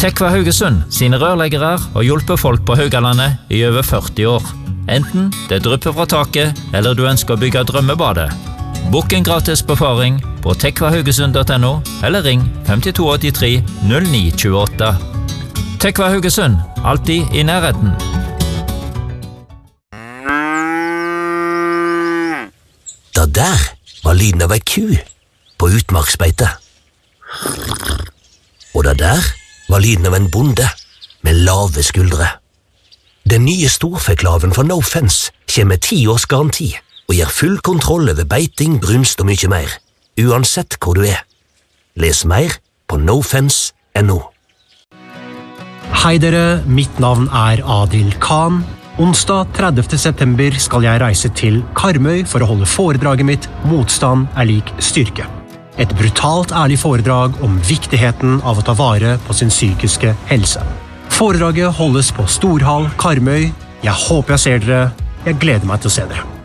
Tekva Haugesund sine rørleggere har hjulpet folk på Haugalandet i over 40 år. Enten det drypper fra taket, eller du ønsker å bygge drømmebadet. Bokk en gratis befaring på tekvahaugesund.no, eller ring 5283 0928. Tekva Haugesund, alltid i nærheten. Det der var lyden av ei ku på utmarksbeite. Og det der var lyden av en bonde med lave skuldre. Den nye storfeklaven fra No Fence kommer med 10 års garanti og gir full kontroll over beiting, brunst og mye mer, uansett hvor du er. Les mer på nofence.no. Hei dere, mitt navn er Adil Khan. Onsdag 30. september skal jeg reise til Karmøy for å holde foredraget mitt «Motstand er lik styrke». Et brutalt ærlig foredrag om viktigheten av å ta vare på sin psykiske helse. Foredraget holdes på Storhall Karmøy. Jeg håper jeg ser dere. Jeg gleder meg til å se dere.